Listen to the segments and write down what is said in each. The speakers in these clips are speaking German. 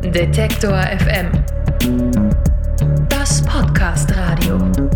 Detektor FM. Das Podcast-Radio.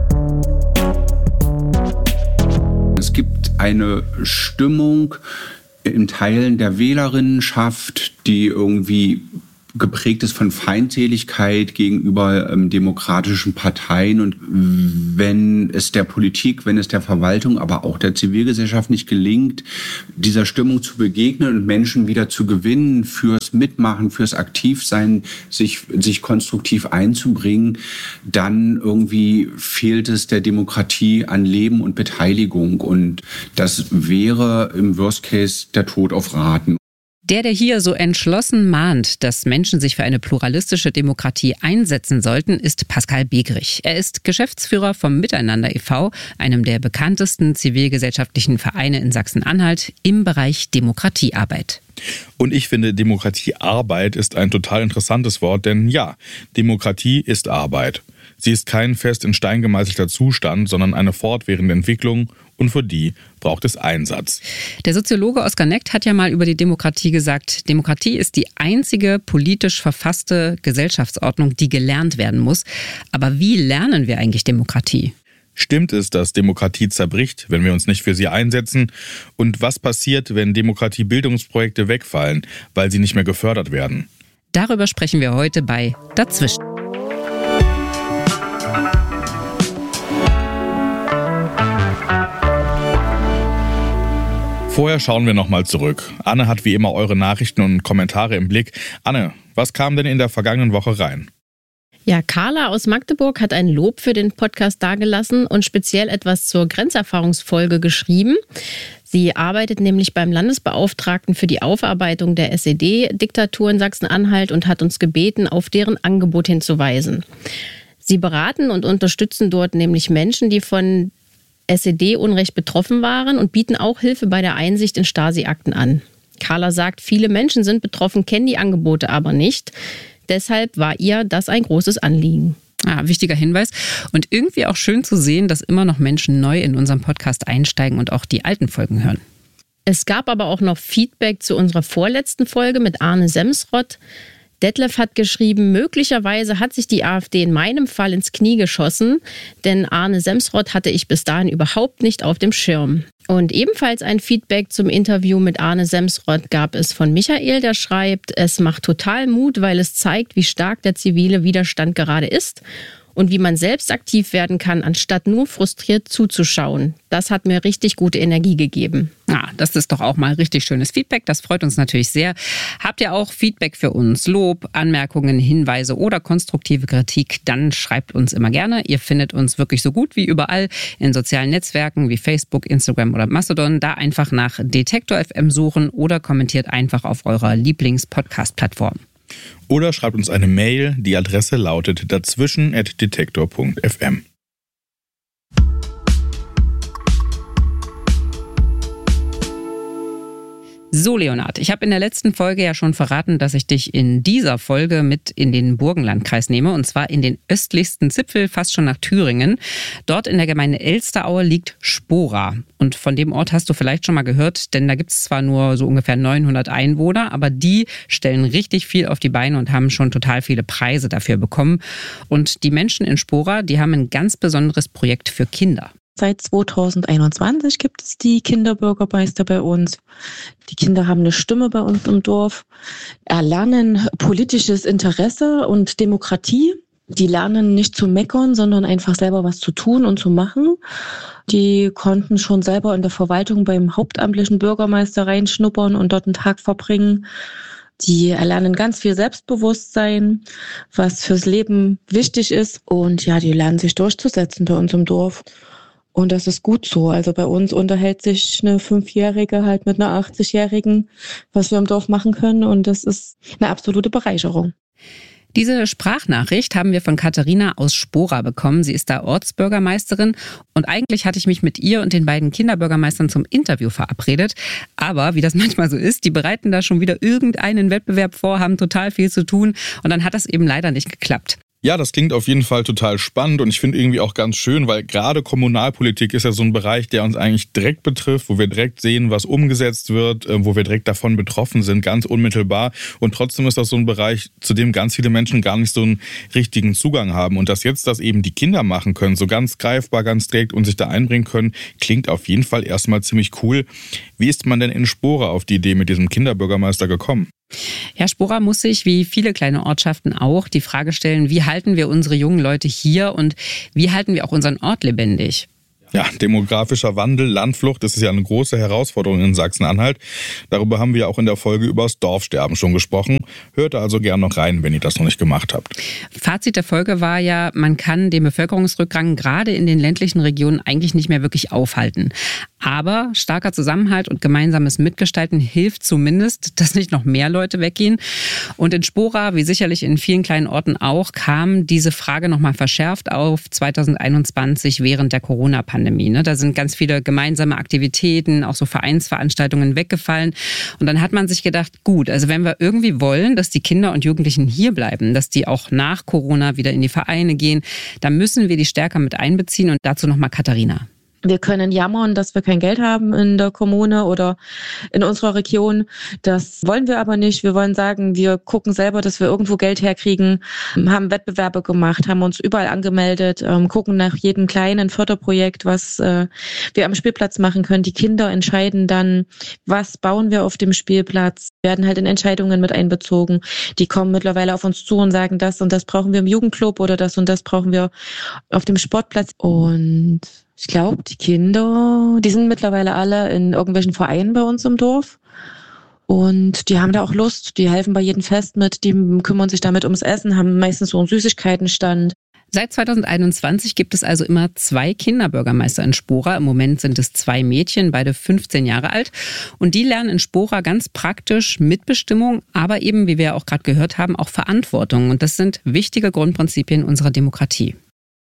Es gibt eine Stimmung in Teilen der Wählerinnenschaft, die irgendwie geprägt ist von Feindseligkeit gegenüber demokratischen Parteien. Und wenn es der Politik, wenn es der Verwaltung, aber auch der Zivilgesellschaft nicht gelingt, dieser Stimmung zu begegnen und Menschen wieder zu gewinnen, fürs Mitmachen, fürs Aktivsein, sich konstruktiv einzubringen, dann irgendwie fehlt es der Demokratie an Leben und Beteiligung. Und das wäre im Worst Case der Tod auf Raten. Der hier so entschlossen mahnt, dass Menschen sich für eine pluralistische Demokratie einsetzen sollten, ist Pascal Begrich. Er ist Geschäftsführer vom Miteinander e.V., einem der bekanntesten zivilgesellschaftlichen Vereine in Sachsen-Anhalt im Bereich Demokratiearbeit. Und ich finde, Demokratiearbeit ist ein total interessantes Wort, denn ja, Demokratie ist Arbeit. Sie ist kein fest in Stein gemeißelter Zustand, sondern eine fortwährende Entwicklung und für die braucht es Einsatz. Der Soziologe Oskar Neckt hat ja mal über die Demokratie gesagt, Demokratie ist die einzige politisch verfasste Gesellschaftsordnung, die gelernt werden muss. Aber wie lernen wir eigentlich Demokratie? Stimmt es, dass Demokratie zerbricht, wenn wir uns nicht für sie einsetzen? Und was passiert, wenn Demokratiebildungsprojekte wegfallen, weil sie nicht mehr gefördert werden? Darüber sprechen wir heute bei Dazwischen. Vorher schauen wir nochmal zurück. Anne hat wie immer eure Nachrichten und Kommentare im Blick. Anne, was kam denn in der vergangenen Woche rein? Ja, Carla aus Magdeburg hat ein Lob für den Podcast dagelassen und speziell etwas zur Grenzerfahrungsfolge geschrieben. Sie arbeitet nämlich beim Landesbeauftragten für die Aufarbeitung der SED-Diktatur in Sachsen-Anhalt und hat uns gebeten, auf deren Angebot hinzuweisen. Sie beraten und unterstützen dort nämlich Menschen, die von SED-Unrecht betroffen waren und bieten auch Hilfe bei der Einsicht in Stasi-Akten an. Carla sagt, viele Menschen sind betroffen, kennen die Angebote aber nicht. Deshalb war ihr das ein großes Anliegen. Wichtiger Hinweis. Und irgendwie auch schön zu sehen, dass immer noch Menschen neu in unserem Podcast einsteigen und auch die alten Folgen hören. Es gab aber auch noch Feedback zu unserer vorletzten Folge mit Arne Semsrott. Detlef hat geschrieben, möglicherweise hat sich die AfD in meinem Fall ins Knie geschossen, denn Arne Semsrott hatte ich bis dahin überhaupt nicht auf dem Schirm. Und ebenfalls ein Feedback zum Interview mit Arne Semsrott gab es von Michael, der schreibt, es macht total Mut, weil es zeigt, wie stark der zivile Widerstand gerade ist und wie man selbst aktiv werden kann, anstatt nur frustriert zuzuschauen. Das hat mir richtig gute Energie gegeben. Das ist doch auch mal richtig schönes Feedback. Das freut uns natürlich sehr. Habt ihr auch Feedback für uns? Lob, Anmerkungen, Hinweise oder konstruktive Kritik? Dann schreibt uns immer gerne. Ihr findet uns wirklich so gut wie überall in sozialen Netzwerken wie Facebook, Instagram oder Mastodon. Da einfach nach Detektor FM suchen oder kommentiert einfach auf eurer Lieblings-Podcast-Plattform. Oder schreibt uns eine Mail. Die Adresse lautet dazwischen@detektor.fm. So, Leonhard, ich habe in der letzten Folge ja schon verraten, dass ich dich in dieser Folge mit in den Burgenlandkreis nehme, und zwar in den östlichsten Zipfel, fast schon nach Thüringen. Dort in der Gemeinde Elsteraue liegt Spora. Und von dem Ort hast du vielleicht schon mal gehört, denn da gibt es zwar nur so ungefähr 900 Einwohner, aber die stellen richtig viel auf die Beine und haben schon total viele Preise dafür bekommen. Und die Menschen in Spora, die haben ein ganz besonderes Projekt für Kinder. Seit 2021 gibt es die Kinderbürgermeister bei uns. Die Kinder haben eine Stimme bei uns im Dorf, erlernen politisches Interesse und Demokratie. Die lernen nicht zu meckern, sondern einfach selber was zu tun und zu machen. Die konnten schon selber in der Verwaltung beim hauptamtlichen Bürgermeister reinschnuppern und dort einen Tag verbringen. Die erlernen ganz viel Selbstbewusstsein, was fürs Leben wichtig ist. Und ja, die lernen sich durchzusetzen bei uns im Dorf. Und das ist gut so. Also bei uns unterhält sich eine 5-Jährige halt mit einer 80-Jährigen, was wir im Dorf machen können. Und das ist eine absolute Bereicherung. Diese Sprachnachricht haben wir von Katharina aus Spora bekommen. Sie ist da Ortsbürgermeisterin und eigentlich hatte ich mich mit ihr und den beiden Kinderbürgermeistern zum Interview verabredet. Aber wie das manchmal so ist, die bereiten da schon wieder irgendeinen Wettbewerb vor, haben total viel zu tun und dann hat das eben leider nicht geklappt. Ja, das klingt auf jeden Fall total spannend und ich finde irgendwie auch ganz schön, weil gerade Kommunalpolitik ist ja so ein Bereich, der uns eigentlich direkt betrifft, wo wir direkt sehen, was umgesetzt wird, wo wir direkt davon betroffen sind, ganz unmittelbar. Und trotzdem ist das so ein Bereich, zu dem ganz viele Menschen gar nicht so einen richtigen Zugang haben. Und dass jetzt das eben die Kinder machen können, so ganz greifbar, ganz direkt und sich da einbringen können, klingt auf jeden Fall erstmal ziemlich cool. Wie ist man denn in Spora auf die Idee mit diesem Kinderbürgermeister gekommen? Ja, Spora muss sich, wie viele kleine Ortschaften auch, die Frage stellen, wie halten wir unsere jungen Leute hier und wie halten wir auch unseren Ort lebendig? Ja, demografischer Wandel, Landflucht, das ist ja eine große Herausforderung in Sachsen-Anhalt. Darüber haben wir auch in der Folge über das Dorfsterben schon gesprochen. Hört da also gerne noch rein, wenn ihr das noch nicht gemacht habt. Fazit der Folge war ja, man kann den Bevölkerungsrückgang gerade in den ländlichen Regionen eigentlich nicht mehr wirklich aufhalten. Aber starker Zusammenhalt und gemeinsames Mitgestalten hilft zumindest, dass nicht noch mehr Leute weggehen. Und in Spora, wie sicherlich in vielen kleinen Orten auch, kam diese Frage nochmal verschärft auf 2021 während der Corona-Pandemie. Da sind ganz viele gemeinsame Aktivitäten, auch so Vereinsveranstaltungen weggefallen. Und dann hat man sich gedacht, gut, also wenn wir irgendwie wollen, dass die Kinder und Jugendlichen hier bleiben, dass die auch nach Corona wieder in die Vereine gehen, dann müssen wir die stärker mit einbeziehen. Und dazu nochmal Katharina. Wir können jammern, dass wir kein Geld haben in der Kommune oder in unserer Region. Das wollen wir aber nicht. Wir wollen sagen, wir gucken selber, dass wir irgendwo Geld herkriegen, haben Wettbewerbe gemacht, haben uns überall angemeldet, gucken nach jedem kleinen Förderprojekt, was wir am Spielplatz machen können. Die Kinder entscheiden dann, was bauen wir auf dem Spielplatz, werden halt in Entscheidungen mit einbezogen. Die kommen mittlerweile auf uns zu und sagen, das und das brauchen wir im Jugendclub oder das und das brauchen wir auf dem Sportplatz. Und ich glaube, die Kinder, die sind mittlerweile alle in irgendwelchen Vereinen bei uns im Dorf und die haben da auch Lust, die helfen bei jedem Fest mit, die kümmern sich damit ums Essen, haben meistens so einen Süßigkeitenstand. Seit 2021 gibt es also immer 2 Kinderbürgermeister in Spora. Im Moment sind es 2 Mädchen, beide 15 Jahre alt. Und die lernen in Spora ganz praktisch Mitbestimmung, aber eben, wie wir auch gerade gehört haben, auch Verantwortung. Und das sind wichtige Grundprinzipien unserer Demokratie.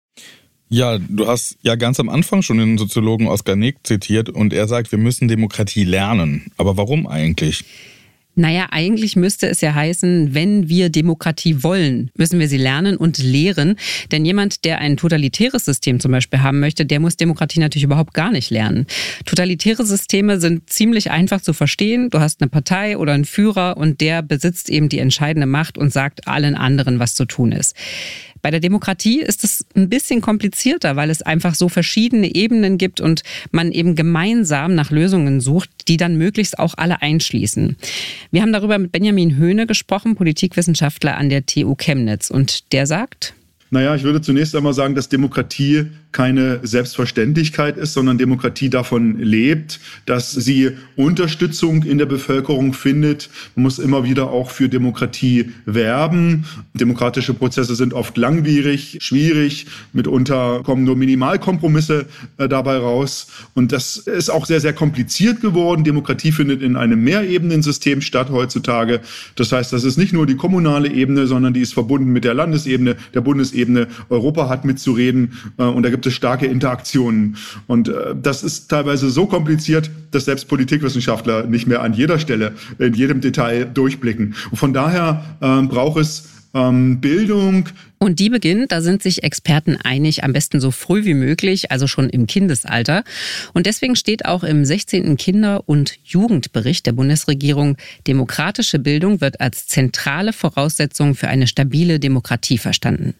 Ja, du hast ja ganz am Anfang schon den Soziologen Oskar Neg zitiert und er sagt, wir müssen Demokratie lernen. Aber warum eigentlich? Naja, eigentlich müsste es ja heißen, wenn wir Demokratie wollen, müssen wir sie lernen und lehren. Denn jemand, der ein totalitäres System zum Beispiel haben möchte, der muss Demokratie natürlich überhaupt gar nicht lernen. Totalitäre Systeme sind ziemlich einfach zu verstehen. Du hast eine Partei oder einen Führer und der besitzt eben die entscheidende Macht und sagt allen anderen, was zu tun ist. Bei der Demokratie ist es ein bisschen komplizierter, weil es einfach so verschiedene Ebenen gibt und man eben gemeinsam nach Lösungen sucht, die dann möglichst auch alle einschließen. Wir haben darüber mit Benjamin Höhne gesprochen, Politikwissenschaftler an der TU Chemnitz. Und der sagt: Naja, ich würde zunächst einmal sagen, dass Demokratie keine Selbstverständlichkeit ist, sondern Demokratie davon lebt, dass sie Unterstützung in der Bevölkerung findet. Man muss immer wieder auch für Demokratie werben. Demokratische Prozesse sind oft langwierig, schwierig. Mitunter kommen nur Minimalkompromisse dabei raus. Und das ist auch sehr, sehr kompliziert geworden. Demokratie findet in einem Mehrebenensystem statt heutzutage. Das heißt, das ist nicht nur die kommunale Ebene, sondern die ist verbunden mit der Landesebene, der Bundesebene. Europa hat mitzureden und da gibt es starke Interaktionen. Und das ist teilweise so kompliziert, dass selbst Politikwissenschaftler nicht mehr an jeder Stelle, in jedem Detail durchblicken. Und von daher braucht es Bildung. Und die beginnt, da sind sich Experten einig, am besten so früh wie möglich, also schon im Kindesalter. Und deswegen steht auch im 16. Kinder- und Jugendbericht der Bundesregierung, demokratische Bildung wird als zentrale Voraussetzung für eine stabile Demokratie verstanden.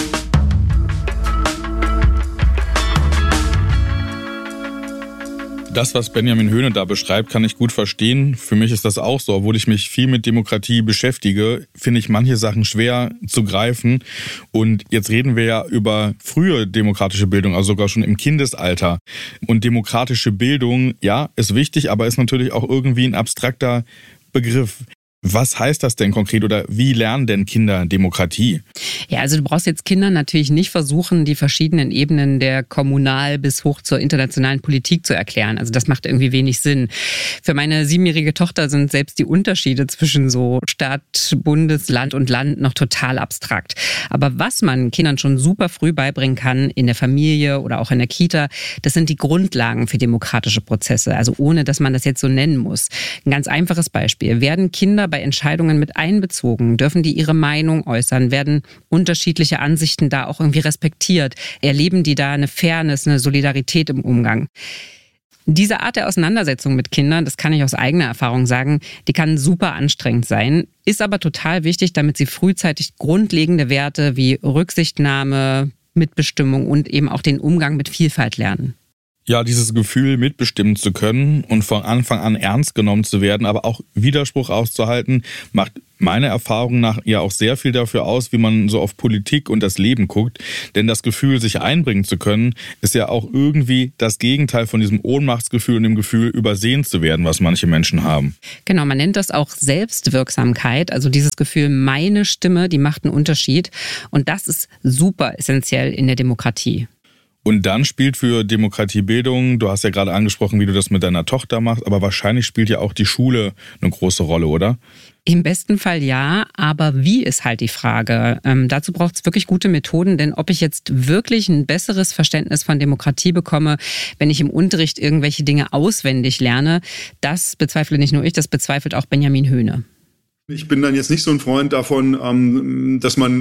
Das, was Benjamin Höhne da beschreibt, kann ich gut verstehen. Für mich ist das auch so. Obwohl ich mich viel mit Demokratie beschäftige, finde ich manche Sachen schwer zu greifen. Und jetzt reden wir ja über frühe demokratische Bildung, also sogar schon im Kindesalter. Und demokratische Bildung, ja, ist wichtig, aber ist natürlich auch irgendwie ein abstrakter Begriff. Was heißt das denn konkret oder wie lernen denn Kinder Demokratie? Ja, also du brauchst jetzt Kindern natürlich nicht versuchen, die verschiedenen Ebenen der kommunal bis hoch zur internationalen Politik zu erklären. Also das macht irgendwie wenig Sinn. Für meine 7-jährige Tochter sind selbst die Unterschiede zwischen so Stadt, Bundesland und Land noch total abstrakt. Aber was man Kindern schon super früh beibringen kann, in der Familie oder auch in der Kita, das sind die Grundlagen für demokratische Prozesse. Also ohne, dass man das jetzt so nennen muss. Ein ganz einfaches Beispiel. Werden Kinder Kinder bei Entscheidungen mit einbezogen? Dürfen die ihre Meinung äußern? Werden unterschiedliche Ansichten da auch irgendwie respektiert? Erleben die da eine Fairness, eine Solidarität im Umgang? Diese Art der Auseinandersetzung mit Kindern, das kann ich aus eigener Erfahrung sagen, die kann super anstrengend sein, ist aber total wichtig, damit sie frühzeitig grundlegende Werte wie Rücksichtnahme, Mitbestimmung und eben auch den Umgang mit Vielfalt lernen. Ja, dieses Gefühl, mitbestimmen zu können und von Anfang an ernst genommen zu werden, aber auch Widerspruch auszuhalten, macht meiner Erfahrung nach ja auch sehr viel dafür aus, wie man so auf Politik und das Leben guckt. Denn das Gefühl, sich einbringen zu können, ist ja auch irgendwie das Gegenteil von diesem Ohnmachtsgefühl und dem Gefühl, übersehen zu werden, was manche Menschen haben. Genau, man nennt das auch Selbstwirksamkeit. Also dieses Gefühl, meine Stimme, die macht einen Unterschied. Und das ist super essentiell in der Demokratie. Und dann spielt für Demokratiebildung, du hast ja gerade angesprochen, wie du das mit deiner Tochter machst, aber wahrscheinlich spielt ja auch die Schule eine große Rolle, oder? Im besten Fall ja, aber wie ist halt die Frage. Dazu braucht es wirklich gute Methoden, denn ob ich jetzt wirklich ein besseres Verständnis von Demokratie bekomme, wenn ich im Unterricht irgendwelche Dinge auswendig lerne, das bezweifle nicht nur ich, das bezweifelt auch Benjamin Höhne. Ich bin dann jetzt nicht so ein Freund davon, dass man,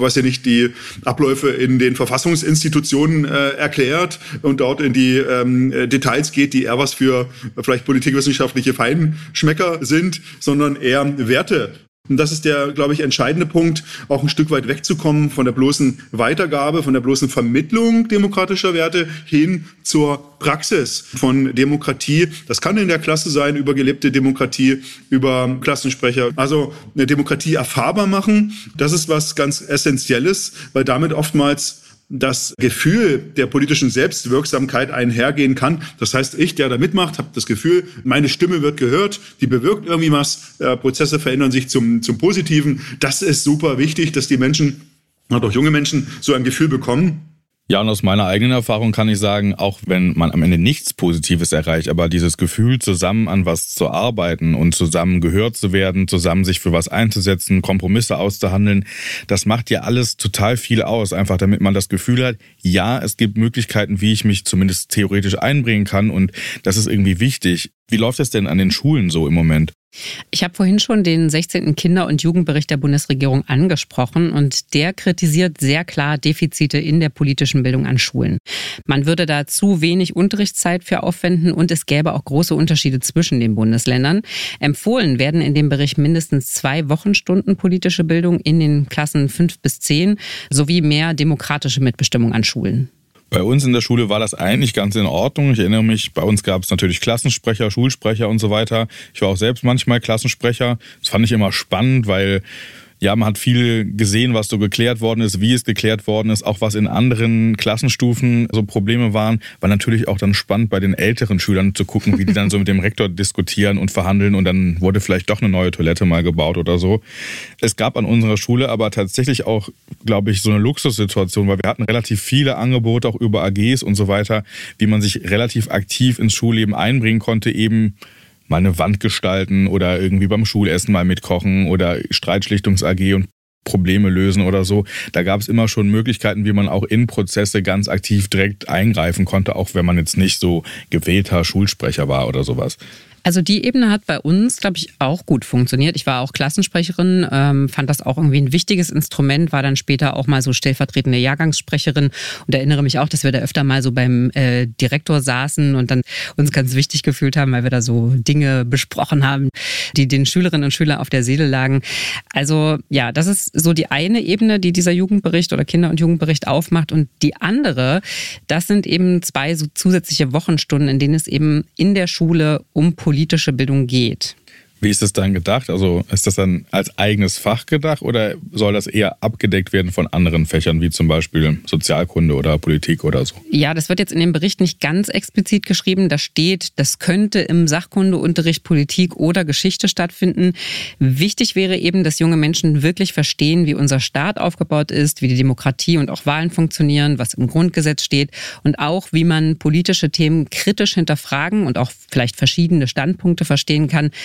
die Abläufe in den Verfassungsinstitutionen erklärt und dort in die Details geht, die eher was für vielleicht politikwissenschaftliche Feinschmecker sind, sondern eher Werte. Und das ist der, glaube ich, entscheidende Punkt, auch ein Stück weit wegzukommen von der bloßen Weitergabe, von der bloßen Vermittlung demokratischer Werte hin zur Praxis von Demokratie. Das kann in der Klasse sein, über gelebte Demokratie, über Klassensprecher. Also eine Demokratie erfahrbar machen, das ist was ganz Essentielles, weil damit oftmals das Gefühl der politischen Selbstwirksamkeit einhergehen kann. Das heißt, ich, der da mitmacht, habe das Gefühl, meine Stimme wird gehört, die bewirkt irgendwie was, Prozesse verändern sich zum Positiven. Das ist super wichtig, dass die Menschen, und auch junge Menschen, so ein Gefühl bekommen. Ja, und aus meiner eigenen Erfahrung kann ich sagen, auch wenn man am Ende nichts Positives erreicht, aber dieses Gefühl, zusammen an was zu arbeiten und zusammen gehört zu werden, zusammen sich für was einzusetzen, Kompromisse auszuhandeln, das macht ja alles total viel aus, einfach damit man das Gefühl hat, ja, es gibt Möglichkeiten, wie ich mich zumindest theoretisch einbringen kann und das ist irgendwie wichtig. Wie läuft es denn an den Schulen so im Moment? Ich habe vorhin schon den 16. Kinder- und Jugendbericht der Bundesregierung angesprochen und der kritisiert sehr klar Defizite in der politischen Bildung an Schulen. Man würde da zu wenig Unterrichtszeit für aufwenden und es gäbe auch große Unterschiede zwischen den Bundesländern. Empfohlen werden in dem Bericht mindestens 2 Wochenstunden politische Bildung in den Klassen 5 bis 10 sowie mehr demokratische Mitbestimmung an Schulen. Bei uns in der Schule war das eigentlich ganz in Ordnung. Ich erinnere mich, bei uns gab es natürlich Klassensprecher, Schulsprecher und so weiter. Ich war auch selbst manchmal Klassensprecher. Das fand ich immer spannend, weil ja, man hat viel gesehen, was so geklärt worden ist, wie es geklärt worden ist, auch was in anderen Klassenstufen so Probleme waren. War natürlich auch dann spannend bei den älteren Schülern zu gucken, wie die dann so mit dem Rektor diskutieren und verhandeln und dann wurde vielleicht doch eine neue Toilette mal gebaut oder so. Es gab an unserer Schule aber tatsächlich auch, glaube ich, so eine Luxussituation, weil wir hatten relativ viele Angebote auch über AGs und so weiter, wie man sich relativ aktiv ins Schulleben einbringen konnte, eben mal eine Wand gestalten oder irgendwie beim Schulessen mal mitkochen oder Streitschlichtungs-AG und Probleme lösen oder so. Da gab es immer schon Möglichkeiten, wie man auch in Prozesse ganz aktiv direkt eingreifen konnte, auch wenn man jetzt nicht so gewählter Schulsprecher war oder sowas. Also die Ebene hat bei uns, glaube ich, auch gut funktioniert. Ich war auch Klassensprecherin, fand das auch irgendwie ein wichtiges Instrument, war dann später auch mal so stellvertretende Jahrgangssprecherin und erinnere mich auch, dass wir da öfter mal so beim Direktor saßen und dann uns ganz wichtig gefühlt haben, weil wir da so Dinge besprochen haben, die den Schülerinnen und Schülern auf der Seele lagen. Also ja, das ist so die eine Ebene, die dieser Jugendbericht oder Kinder- und Jugendbericht aufmacht und die andere, das sind eben 2 so zusätzliche Wochenstunden, in denen es eben in der Schule um politische Bildung geht. Wie ist das dann gedacht? Also ist das dann als eigenes Fach gedacht oder soll das eher abgedeckt werden von anderen Fächern, wie zum Beispiel Sozialkunde oder Politik oder so? Ja, das wird jetzt in dem Bericht nicht ganz explizit geschrieben. Da steht, das könnte im Sachkundeunterricht Politik oder Geschichte stattfinden. Wichtig wäre eben, dass junge Menschen wirklich verstehen, wie unser Staat aufgebaut ist, wie die Demokratie und auch Wahlen funktionieren, was im Grundgesetz steht und auch, wie man politische Themen kritisch hinterfragen und auch vielleicht verschiedene Standpunkte verstehen kann, damit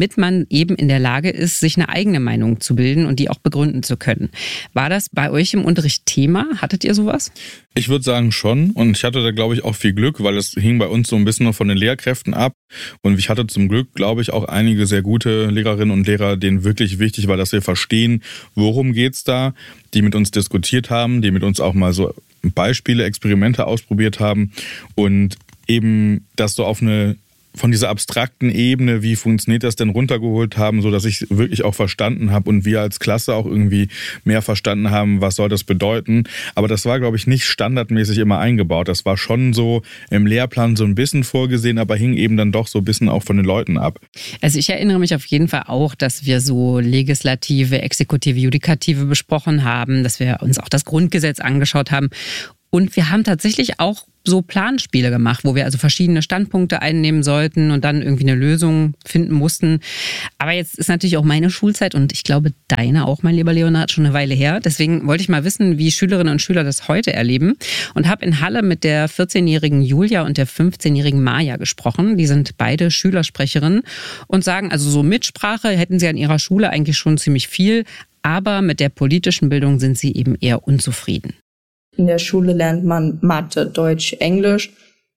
damit man eben in der Lage ist, sich eine eigene Meinung zu bilden und die auch begründen zu können. War das bei euch im Unterricht Thema? Hattet ihr sowas? Ich würde sagen schon, und ich hatte da, glaube ich, auch viel Glück, weil es hing bei uns so ein bisschen noch von den Lehrkräften ab. Und ich hatte zum Glück, glaube ich, auch einige sehr gute Lehrerinnen und Lehrer, denen wirklich wichtig war, dass wir verstehen, worum geht's da, die mit uns diskutiert haben, die mit uns auch mal so Beispiele, Experimente ausprobiert haben und eben das so auf eine von dieser abstrakten Ebene, wie funktioniert das denn, runtergeholt haben, so dass ich wirklich auch verstanden habe und wir als Klasse auch irgendwie mehr verstanden haben, was soll das bedeuten. Aber das war, glaube ich, nicht standardmäßig immer eingebaut. Das war schon so im Lehrplan so ein bisschen vorgesehen, aber hing eben dann doch so ein bisschen auch von den Leuten ab. Also ich erinnere mich auf jeden Fall auch, dass wir so Legislative, Exekutive, Judikative besprochen haben, dass wir uns auch das Grundgesetz angeschaut haben. Und wir haben tatsächlich auch so Planspiele gemacht, wo wir also verschiedene Standpunkte einnehmen sollten und dann irgendwie eine Lösung finden mussten. Aber jetzt ist natürlich auch meine Schulzeit und ich glaube deine auch, mein lieber Leonhard, schon eine Weile her. Deswegen wollte ich mal wissen, wie Schülerinnen und Schüler das heute erleben und habe in Halle mit der 14-jährigen Julia und der 15-jährigen Maja gesprochen. Die sind beide Schülersprecherinnen und sagen, also so Mitsprache hätten sie an ihrer Schule eigentlich schon ziemlich viel, aber mit der politischen Bildung sind sie eben eher unzufrieden. In der Schule lernt man Mathe, Deutsch, Englisch.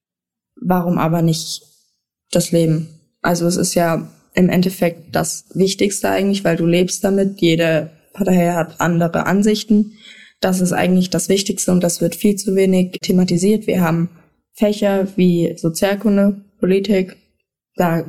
Warum aber nicht das Leben? Also es ist ja im Endeffekt das Wichtigste eigentlich, weil du lebst damit. Jede Partei hat andere Ansichten. Das ist eigentlich das Wichtigste und das wird viel zu wenig thematisiert. Wir haben Fächer wie Sozialkunde, Politik. Da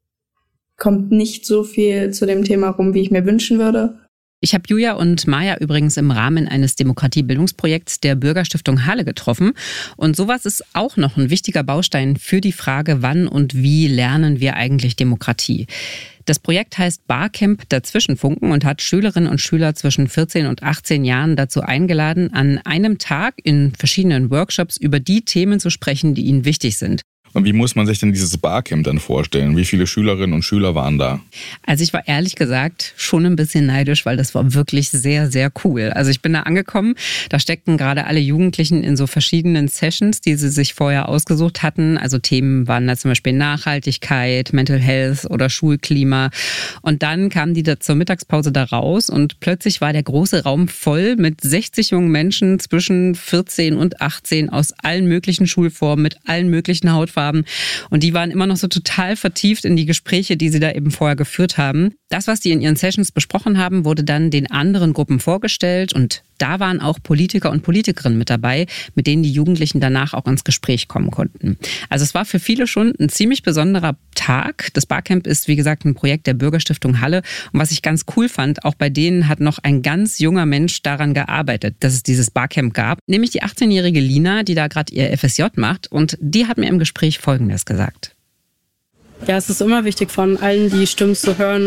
kommt nicht so viel zu dem Thema rum, wie ich mir wünschen würde. Ich habe Julia und Maja übrigens im Rahmen eines Demokratiebildungsprojekts der Bürgerstiftung Halle getroffen. Und sowas ist auch noch ein wichtiger Baustein für die Frage, wann und wie lernen wir eigentlich Demokratie. Das Projekt heißt Barcamp Dazwischenfunken und hat Schülerinnen und Schüler zwischen 14 und 18 Jahren dazu eingeladen, an einem Tag in verschiedenen Workshops über die Themen zu sprechen, die ihnen wichtig sind. Und wie muss man sich denn dieses Barcamp dann vorstellen? Wie viele Schülerinnen und Schüler waren da? Also ich war ehrlich gesagt schon ein bisschen neidisch, weil das war wirklich sehr, sehr cool. Also ich bin da angekommen, da steckten gerade alle Jugendlichen in so verschiedenen Sessions, die sie sich vorher ausgesucht hatten. Also Themen waren da zum Beispiel Nachhaltigkeit, Mental Health oder Schulklima. Und dann kamen die da zur Mittagspause da raus und plötzlich war der große Raum voll mit 60 jungen Menschen zwischen 14 und 18 aus allen möglichen Schulformen, mit allen möglichen Hautfarben. Und die waren immer noch so total vertieft in die Gespräche, die sie da eben vorher geführt haben. Das, was die in ihren Sessions besprochen haben, wurde dann den anderen Gruppen vorgestellt. Und da waren auch Politiker und Politikerinnen mit dabei, mit denen die Jugendlichen danach auch ins Gespräch kommen konnten. Also es war für viele schon ein ziemlich besonderer Tag. Das Barcamp ist, wie gesagt, ein Projekt der Bürgerstiftung Halle. Und was ich ganz cool fand, auch bei denen hat noch ein ganz junger Mensch daran gearbeitet, dass es dieses Barcamp gab. Nämlich die 18-jährige Lina, die da gerade ihr FSJ macht. Und die hat mir im Gespräch Folgendes gesagt. Ja, es ist immer wichtig, von allen die Stimmen zu hören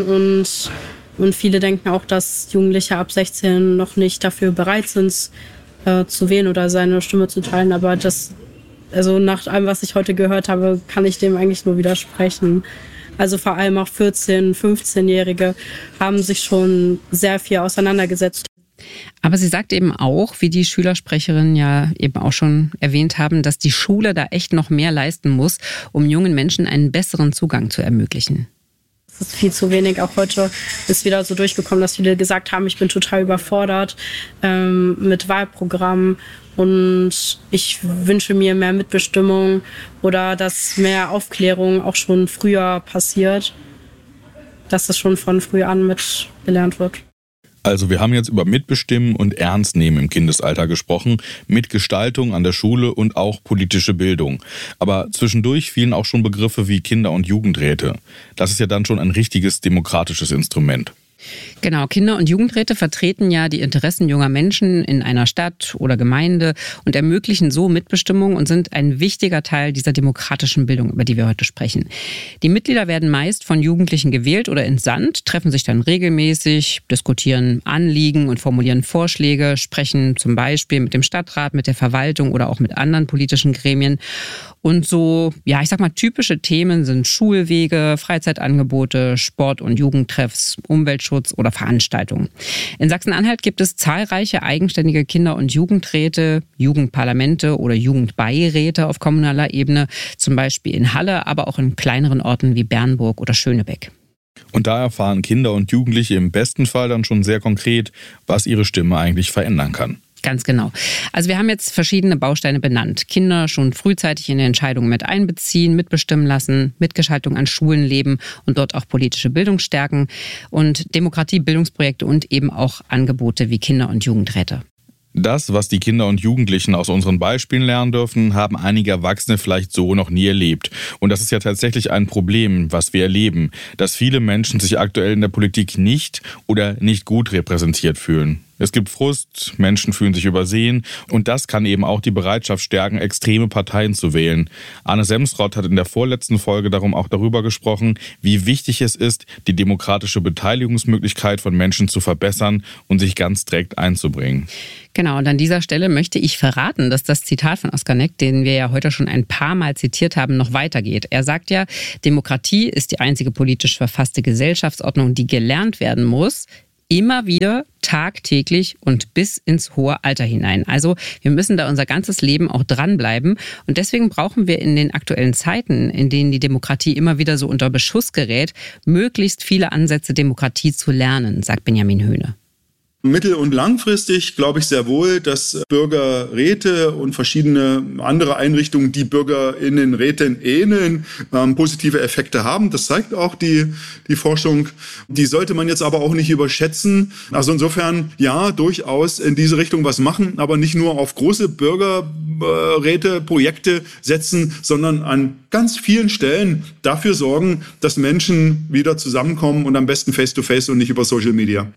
und viele denken auch, dass Jugendliche ab 16 noch nicht dafür bereit sind, zu wählen oder seine Stimme zu teilen. Aber also nach allem, was ich heute gehört habe, kann ich dem eigentlich nur widersprechen. Also vor allem auch 14-, 15-Jährige haben sich schon sehr viel auseinandergesetzt. Aber sie sagt eben auch, wie die Schülersprecherinnen ja eben auch schon erwähnt haben, dass die Schule da echt noch mehr leisten muss, um jungen Menschen einen besseren Zugang zu ermöglichen. Es ist viel zu wenig. Auch heute ist wieder so durchgekommen, dass viele gesagt haben, ich bin total überfordert mit Wahlprogrammen und ich wünsche mir mehr Mitbestimmung oder dass mehr Aufklärung auch schon früher passiert, dass das schon von früh an mitgelernt wird. Also wir haben jetzt über Mitbestimmen und Ernstnehmen im Kindesalter gesprochen, Mitgestaltung an der Schule und auch politische Bildung. Aber zwischendurch fielen auch schon Begriffe wie Kinder- und Jugendräte. Das ist ja dann schon ein richtiges demokratisches Instrument. Genau, Kinder- und Jugendräte vertreten ja die Interessen junger Menschen in einer Stadt oder Gemeinde und ermöglichen so Mitbestimmung und sind ein wichtiger Teil dieser demokratischen Bildung, über die wir heute sprechen. Die Mitglieder werden meist von Jugendlichen gewählt oder entsandt, treffen sich dann regelmäßig, diskutieren Anliegen und formulieren Vorschläge, sprechen zum Beispiel mit dem Stadtrat, mit der Verwaltung oder auch mit anderen politischen Gremien. Und so, ja, ich sag mal, typische Themen sind Schulwege, Freizeitangebote, Sport- und Jugendtreffs, Umweltschutz oder Veranstaltungen. In Sachsen-Anhalt gibt es zahlreiche eigenständige Kinder- und Jugendräte, Jugendparlamente oder Jugendbeiräte auf kommunaler Ebene, zum Beispiel in Halle, aber auch in kleineren Orten wie Bernburg oder Schönebeck. Und da erfahren Kinder und Jugendliche im besten Fall dann schon sehr konkret, was ihre Stimme eigentlich verändern kann. Ganz genau. Also wir haben jetzt verschiedene Bausteine benannt. Kinder schon frühzeitig in die Entscheidungen mit einbeziehen, mitbestimmen lassen, Mitgestaltung an Schulen leben und dort auch politische Bildung stärken und Demokratie-Bildungsprojekte und eben auch Angebote wie Kinder- und Jugendräte. Das, was die Kinder und Jugendlichen aus unseren Beispielen lernen dürfen, haben einige Erwachsene vielleicht so noch nie erlebt. Und das ist ja tatsächlich ein Problem, was wir erleben, dass viele Menschen sich aktuell in der Politik nicht oder nicht gut repräsentiert fühlen. Es gibt Frust, Menschen fühlen sich übersehen und das kann eben auch die Bereitschaft stärken, extreme Parteien zu wählen. Arne Semsrott hat in der vorletzten Folge darum auch darüber gesprochen, wie wichtig es ist, die demokratische Beteiligungsmöglichkeit von Menschen zu verbessern und sich ganz direkt einzubringen. Genau, und an dieser Stelle möchte ich verraten, dass das Zitat von Oskar Neck, den wir ja heute schon ein paar Mal zitiert haben, noch weitergeht. Er sagt ja, Demokratie ist die einzige politisch verfasste Gesellschaftsordnung, die gelernt werden muss, immer wieder, tagtäglich und bis ins hohe Alter hinein. Also wir müssen da unser ganzes Leben auch dranbleiben. Und deswegen brauchen wir in den aktuellen Zeiten, in denen die Demokratie immer wieder so unter Beschuss gerät, möglichst viele Ansätze, Demokratie zu lernen, sagt Benjamin Höhne. Mittel- und langfristig glaube ich sehr wohl, dass Bürgerräte und verschiedene andere Einrichtungen, die BürgerInnenräten ähneln, positive Effekte haben. Das zeigt auch die Forschung. Die sollte man jetzt aber auch nicht überschätzen. Also insofern, ja, durchaus in diese Richtung was machen, aber nicht nur auf große Bürgerräte, Projekte setzen, sondern an ganz vielen Stellen dafür sorgen, dass Menschen wieder zusammenkommen und am besten face-to-face und nicht über Social Media.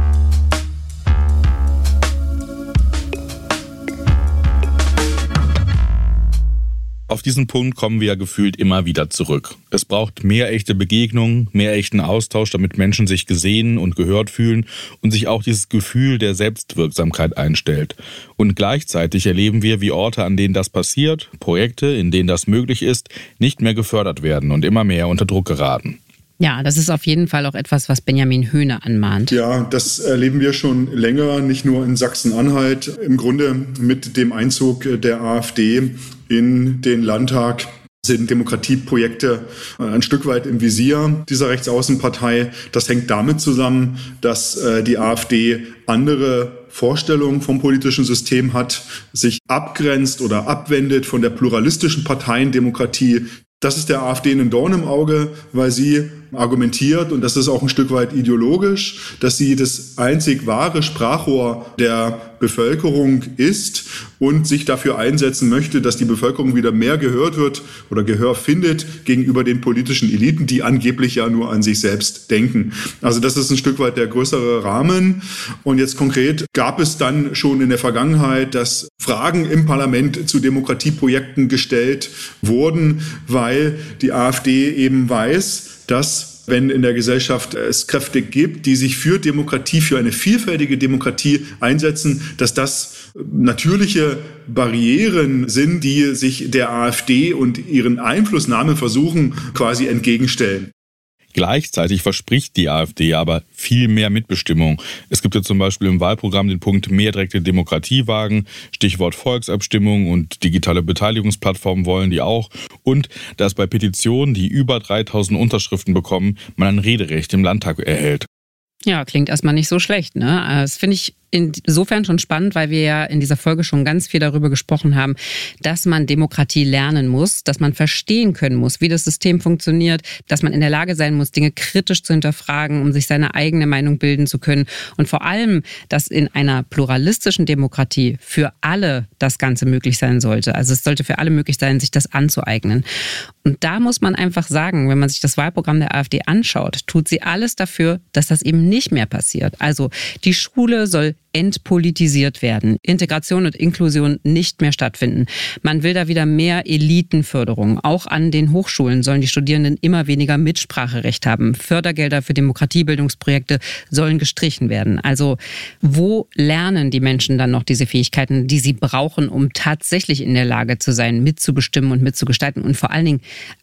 Auf diesen Punkt kommen wir ja gefühlt immer wieder zurück. Es braucht mehr echte Begegnungen, mehr echten Austausch, damit Menschen sich gesehen und gehört fühlen und sich auch dieses Gefühl der Selbstwirksamkeit einstellt. Und gleichzeitig erleben wir, wie Orte, an denen das passiert, Projekte, in denen das möglich ist, nicht mehr gefördert werden und immer mehr unter Druck geraten. Ja, das ist auf jeden Fall auch etwas, was Benjamin Höhne anmahnt. Ja, das erleben wir schon länger, nicht nur in Sachsen-Anhalt. Im Grunde mit dem Einzug der AfD in den Landtag sind Demokratieprojekte ein Stück weit im Visier dieser Rechtsaußenpartei. Das hängt damit zusammen, dass die AfD andere Vorstellungen vom politischen System hat, sich abgrenzt oder abwendet von der pluralistischen Parteiendemokratie. Das ist der AfD ein Dorn im Auge, weil sie argumentiert, und das ist auch ein Stück weit ideologisch, dass sie das einzig wahre Sprachrohr der Bevölkerung ist und sich dafür einsetzen möchte, dass die Bevölkerung wieder mehr gehört wird oder Gehör findet gegenüber den politischen Eliten, die angeblich ja nur an sich selbst denken. Also das ist ein Stück weit der größere Rahmen. Und jetzt konkret gab es dann schon in der Vergangenheit, dass Fragen im Parlament zu Demokratieprojekten gestellt wurden, weil die AfD eben weiß, dass wenn in der Gesellschaft es Kräfte gibt, die sich für Demokratie, für eine vielfältige Demokratie einsetzen, dass das natürliche Barrieren sind, die sich der AfD und ihren Einflussnahme versuchen, quasi entgegenstellen. Gleichzeitig verspricht die AfD aber viel mehr Mitbestimmung. Es gibt ja zum Beispiel im Wahlprogramm den Punkt mehr direkte Demokratie wagen, Stichwort Volksabstimmung und digitale Beteiligungsplattformen wollen die auch. Und dass bei Petitionen, die über 3000 Unterschriften bekommen, man ein Rederecht im Landtag erhält. Ja, klingt erstmal nicht so schlecht, ne? Das finde ich insofern schon spannend, weil wir ja in dieser Folge schon ganz viel darüber gesprochen haben, dass man Demokratie lernen muss, dass man verstehen können muss, wie das System funktioniert, dass man in der Lage sein muss, Dinge kritisch zu hinterfragen, um sich seine eigene Meinung bilden zu können. Und vor allem, dass in einer pluralistischen Demokratie für alle das Ganze möglich sein sollte. Also es sollte für alle möglich sein, sich das anzueignen. Und da muss man einfach sagen, wenn man sich das Wahlprogramm der AfD anschaut, tut sie alles dafür, dass das eben nicht mehr passiert. Also die Schule soll entpolitisiert werden. Integration und Inklusion nicht mehr stattfinden. Man will da wieder mehr Elitenförderung. Auch an den Hochschulen sollen die Studierenden immer weniger Mitspracherecht haben. Fördergelder für Demokratiebildungsprojekte sollen gestrichen werden. Also wo lernen die Menschen dann noch diese Fähigkeiten, die sie brauchen, um tatsächlich in der Lage zu sein, mitzubestimmen und mitzugestalten und vor allen Dingen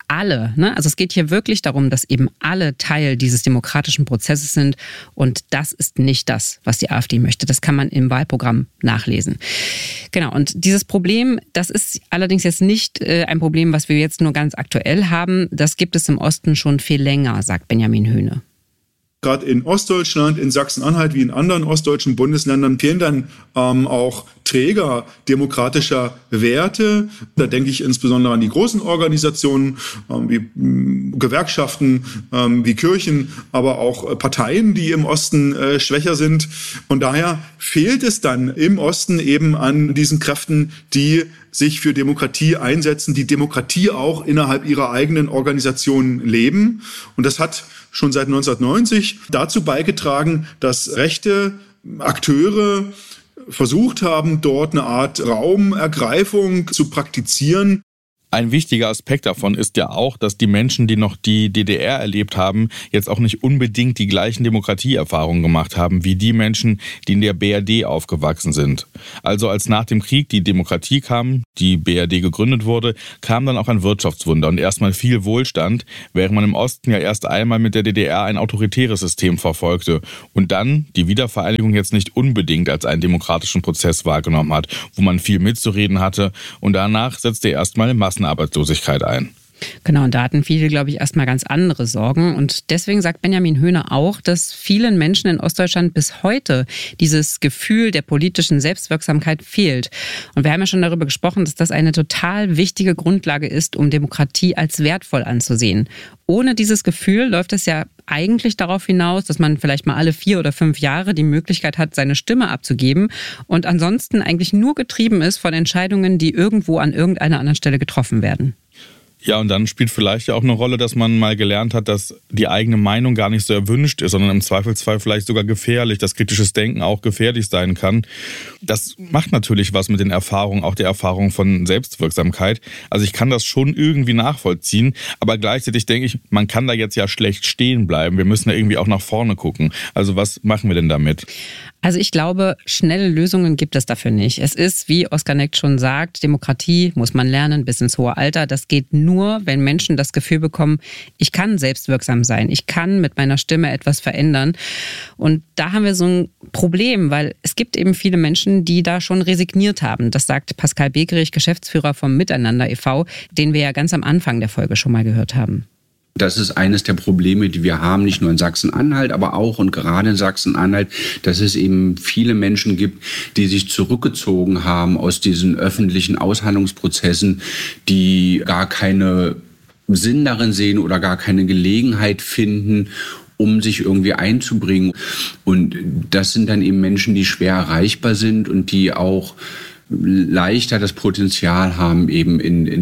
alle, ne? Also es geht hier wirklich darum, dass eben alle Teil dieses demokratischen Prozesses sind und das ist nicht das, was die AfD möchte. Das kann man im Wahlprogramm nachlesen. Genau, und dieses Problem, das ist allerdings jetzt nicht ein Problem, was wir jetzt nur ganz aktuell haben. Das gibt es im Osten schon viel länger, sagt Benjamin Höhne. Gerade in Ostdeutschland, in Sachsen-Anhalt wie in anderen ostdeutschen Bundesländern fehlen dann auch Träger demokratischer Werte. Da denke ich insbesondere an die großen Organisationen wie Gewerkschaften, wie Kirchen, aber auch Parteien, die im Osten schwächer sind. Und daher fehlt es dann im Osten eben an diesen Kräften, die sich für Demokratie einsetzen, die Demokratie auch innerhalb ihrer eigenen Organisationen leben. Und das hat schon seit 1990 dazu beigetragen, dass rechte Akteure versucht haben, dort eine Art Raumergreifung zu praktizieren. Ein wichtiger Aspekt davon ist ja auch, dass die Menschen, die noch die DDR erlebt haben, jetzt auch nicht unbedingt die gleichen Demokratieerfahrungen gemacht haben wie die Menschen, die in der BRD aufgewachsen sind. Also als nach dem Krieg die Demokratie kam, die BRD gegründet wurde, kam dann auch ein Wirtschaftswunder und erstmal viel Wohlstand, während man im Osten ja erst einmal mit der DDR ein autoritäres System verfolgte und dann die Wiedervereinigung jetzt nicht unbedingt als einen demokratischen Prozess wahrgenommen hat, wo man viel mitzureden hatte und danach setzte erstmal Massenarbeitslosigkeit ein. Genau, und da hatten viele, glaube ich, erstmal ganz andere Sorgen. Und deswegen sagt Benjamin Höhne auch, dass vielen Menschen in Ostdeutschland bis heute dieses Gefühl der politischen Selbstwirksamkeit fehlt. Und wir haben ja schon darüber gesprochen, dass das eine total wichtige Grundlage ist, um Demokratie als wertvoll anzusehen. Ohne dieses Gefühl läuft es ja eigentlich darauf hinaus, dass man vielleicht mal alle 4 oder 5 Jahre die Möglichkeit hat, seine Stimme abzugeben und ansonsten eigentlich nur getrieben ist von Entscheidungen, die irgendwo an irgendeiner anderen Stelle getroffen werden. Ja, und dann spielt vielleicht ja auch eine Rolle, dass man mal gelernt hat, dass die eigene Meinung gar nicht so erwünscht ist, sondern im Zweifelsfall vielleicht sogar gefährlich, dass kritisches Denken auch gefährlich sein kann. Das macht natürlich was mit den Erfahrungen, auch der Erfahrung von Selbstwirksamkeit. Also ich kann das schon irgendwie nachvollziehen, aber gleichzeitig denke ich, man kann da jetzt ja schlecht stehen bleiben. Wir müssen ja irgendwie auch nach vorne gucken. Also was machen wir denn damit? Also ich glaube, schnelle Lösungen gibt es dafür nicht. Es ist, wie Oskar Neckt schon sagt, Demokratie muss man lernen bis ins hohe Alter. Das geht nur, wenn Menschen das Gefühl bekommen, ich kann selbstwirksam sein, ich kann mit meiner Stimme etwas verändern. Und da haben wir so ein Problem, weil es gibt eben viele Menschen, die da schon resigniert haben. Das sagt Pascal Begerich, Geschäftsführer vom Miteinander e.V., den wir ja ganz am Anfang der Folge schon mal gehört haben. Das ist eines der Probleme, die wir haben, nicht nur in Sachsen-Anhalt, aber auch und gerade in Sachsen-Anhalt, dass es eben viele Menschen gibt, die sich zurückgezogen haben aus diesen öffentlichen Aushandlungsprozessen, die gar keinen Sinn darin sehen oder gar keine Gelegenheit finden, um sich irgendwie einzubringen. Und das sind dann eben Menschen, die schwer erreichbar sind und die auch leichter das Potenzial haben, eben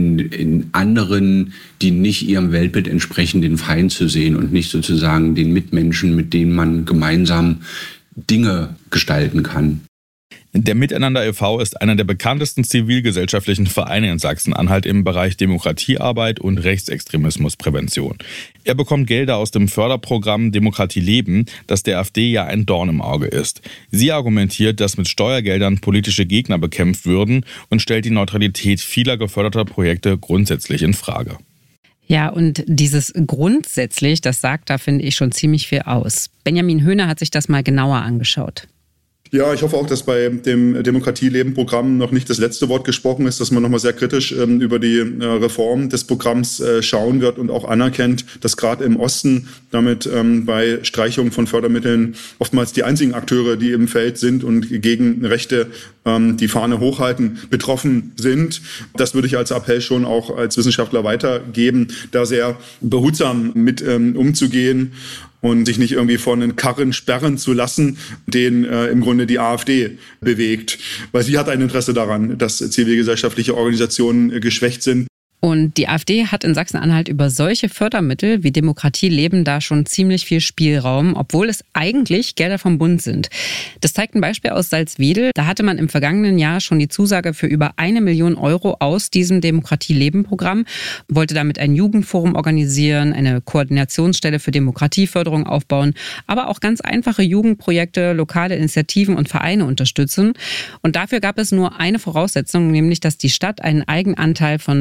in anderen, die nicht ihrem Weltbild entsprechen, den Feind zu sehen und nicht sozusagen den Mitmenschen, mit denen man gemeinsam Dinge gestalten kann. Der Miteinander e.V. ist einer der bekanntesten zivilgesellschaftlichen Vereine in Sachsen-Anhalt im Bereich Demokratiearbeit und Rechtsextremismusprävention. Er bekommt Gelder aus dem Förderprogramm Demokratie leben, das der AfD ja ein Dorn im Auge ist. Sie argumentiert, dass mit Steuergeldern politische Gegner bekämpft würden und stellt die Neutralität vieler geförderter Projekte grundsätzlich in Frage. Ja, und dieses grundsätzlich, das sagt da, finde ich, schon ziemlich viel aus. Benjamin Höhne hat sich das mal genauer angeschaut. Ja, ich hoffe auch, dass bei dem Demokratie-Leben-Programm noch nicht das letzte Wort gesprochen ist, dass man nochmal sehr kritisch über die Reform des Programms schauen wird und auch anerkennt, dass gerade im Osten damit bei Streichung von Fördermitteln oftmals die einzigen Akteure, die im Feld sind und gegen Rechte die Fahne hochhalten, betroffen sind. Das würde ich als Appell schon auch als Wissenschaftler weitergeben, da sehr behutsam mit umzugehen und sich nicht irgendwie von den Karren sperren zu lassen, den im Grunde die AfD bewegt. Weil sie hat ein Interesse daran, dass zivilgesellschaftliche Organisationen geschwächt sind. Und die AfD hat in Sachsen-Anhalt über solche Fördermittel wie Demokratie leben da schon ziemlich viel Spielraum, obwohl es eigentlich Gelder vom Bund sind. Das zeigt ein Beispiel aus Salzwedel. Da hatte man im vergangenen Jahr schon die Zusage für über 1 Million Euro aus diesem Demokratie-Leben-Programm, wollte damit ein Jugendforum organisieren, eine Koordinationsstelle für Demokratieförderung aufbauen, aber auch ganz einfache Jugendprojekte, lokale Initiativen und Vereine unterstützen. Und dafür gab es nur eine Voraussetzung, nämlich dass die Stadt einen Eigenanteil von 4.000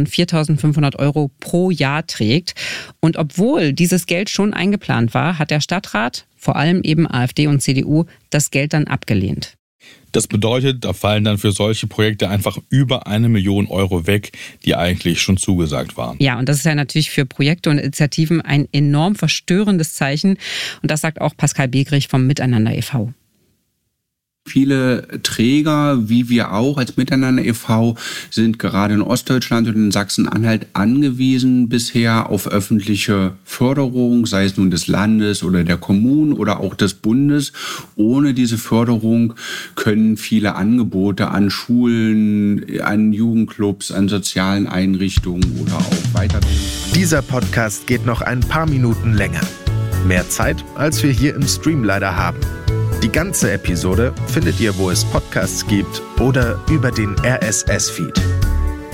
3.500 € pro Jahr trägt. Und obwohl dieses Geld schon eingeplant war, hat der Stadtrat, vor allem eben AfD und CDU, das Geld dann abgelehnt. Das bedeutet, da fallen dann für solche Projekte einfach über 1 Million € weg, die eigentlich schon zugesagt waren. Ja, und das ist ja natürlich für Projekte und Initiativen ein enorm verstörendes Zeichen. Und das sagt auch Pascal Begrich vom Miteinander e.V. Viele Träger, wie wir auch als Miteinander e.V., sind gerade in Ostdeutschland und in Sachsen-Anhalt angewiesen bisher auf öffentliche Förderung, sei es nun des Landes oder der Kommunen oder auch des Bundes. Ohne diese Förderung können viele Angebote an Schulen, an Jugendclubs, an sozialen Einrichtungen oder auch Weiterbildung. Dieser Podcast geht noch ein paar Minuten länger. Mehr Zeit, als wir hier im Stream leider haben. Die ganze Episode findet ihr, wo es Podcasts gibt oder über den RSS-Feed.